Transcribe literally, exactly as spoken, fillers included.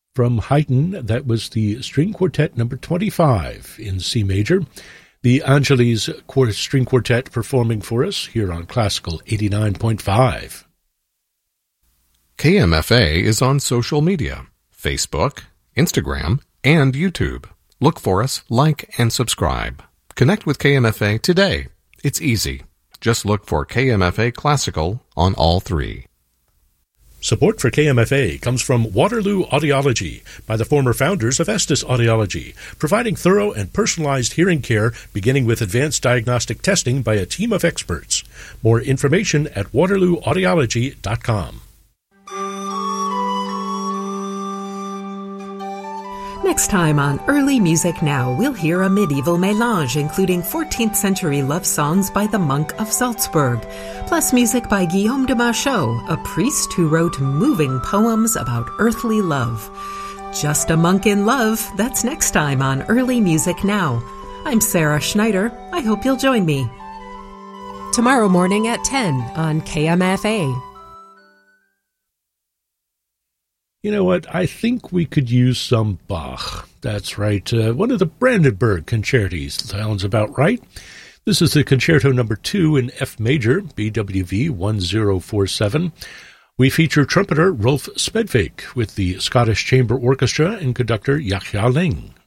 From Haydn, that was the String Quartet number twenty-five in C major. The Angeles String Quartet performing for us here on Classical eighty-nine point five. K M F A is on social media, Facebook, Instagram, and YouTube. Look for us, like, and subscribe. Connect with K M F A today. It's easy. Just look for K M F A Classical on all three. Support for K M F A comes from Waterloo Audiology by the former founders of Estes Audiology, providing thorough and personalized hearing care beginning with advanced diagnostic testing by a team of experts. More information at waterloo audiology dot com. Next time on Early Music Now, we'll hear a medieval mélange including fourteenth century love songs by the Monk of Salzburg, plus music by Guillaume de Machaut, a priest who wrote moving poems about earthly love. Just a Monk in Love, that's next time on Early Music Now. I'm Sarah Schneider. I hope you'll join me tomorrow morning at ten on K M F A. You know what? I think we could use some Bach. That's right. Uh, one of the Brandenburg concertos sounds about right. This is the concerto number two in F major, B W V one zero four seven. We feature trumpeter Rolf Smedvig with the Scottish Chamber Orchestra and conductor Yachia Ling.